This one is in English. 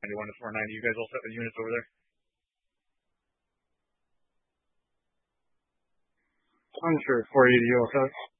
491 to 490. You guys all set with units over there? I'm sure 480 also.